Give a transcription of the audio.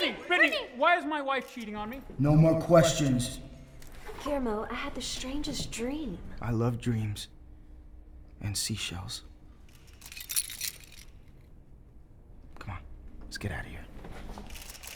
Brittany, why is my wife cheating on me? No more questions. Guillermo, I had the strangest dream. I love dreams. And seashells. Come on, let's get out of here.